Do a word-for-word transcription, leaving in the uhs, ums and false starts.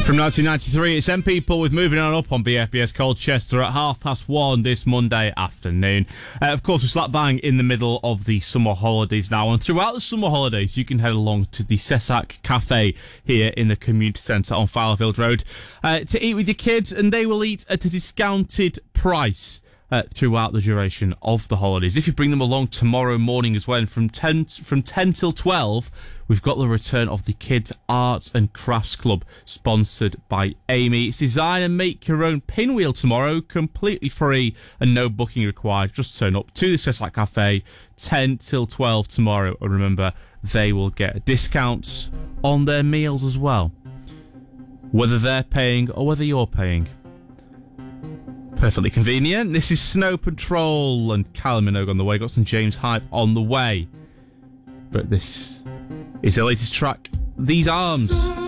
From nineteen ninety-three, it's M People with Moving On Up on B F B S Colchester at half past one this Monday afternoon. Uh, of course, we're slap bang in the middle of the summer holidays now, and throughout the summer holidays, you can head along to the Cessac Cafe here in the community centre on Fowlerfield Road uh, to eat with your kids, and they will eat at a discounted price Uh, throughout the duration of the holidays. If you bring them along tomorrow morning as well, and from ten from ten till twelve, we've got the return of the Kids Arts and Crafts Club, sponsored by Amy. It's design and make your own pinwheel tomorrow, completely free and no booking required. Just turn up to the Cessac Cafe, ten till twelve tomorrow, and remember, they will get discounts on their meals as well, whether they're paying or whether you're paying. Perfectly convenient. This is Snow Patrol and Callum Minogue on the way. Got some James Hype on the way. But this is the latest track, These Arms.